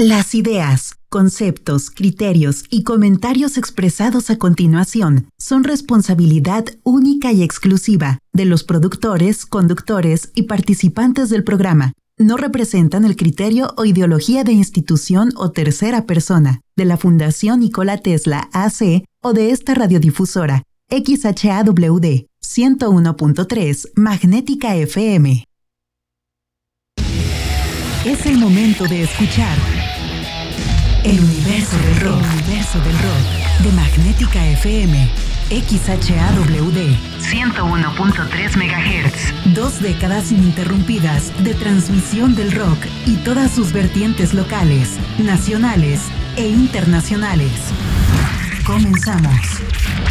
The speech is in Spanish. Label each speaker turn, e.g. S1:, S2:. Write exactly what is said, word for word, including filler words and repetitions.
S1: Las ideas, conceptos, criterios y comentarios expresados a continuación son responsabilidad única y exclusiva de los productores, conductores y participantes del programa. No representan el criterio o ideología de institución o tercera persona, de la Fundación Nikola Tesla A C o de esta radiodifusora, X H A W D ciento uno punto tres Magnética F M. Es el momento de escuchar el universo del rock, el universo del rock de Magnética F M, X H A W D ciento uno punto tres megahertz. Dos décadas ininterrumpidas de transmisión del rock y todas sus vertientes locales, nacionales e internacionales. Comenzamos.